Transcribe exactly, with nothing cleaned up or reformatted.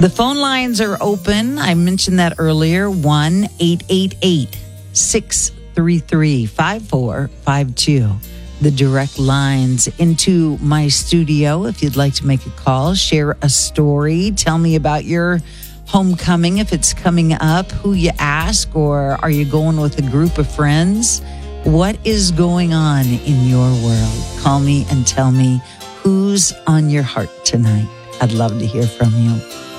The phone lines are open. I mentioned that earlier. one eight eight eight, six three three, five four five two. The direct lines into my studio. If you'd like to make a call, share a story, tell me about your homecoming, if it's coming up, who you ask, or are you going with a group of friends? What is going on in your world? Call me and tell me who's on your heart tonight. I'd love to hear from you.